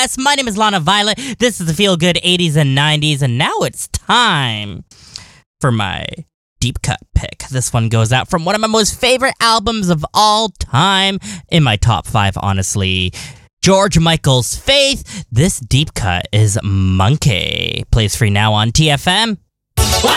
Yes, my name is Lana Violet. This is the Feel Good 80s and 90s, and now it's time for my deep cut pick. This one goes out from one of my most favorite albums of all time, in my top 5, honestly. George Michael's Faith. This deep cut is Monkey. Plays free now on TFM.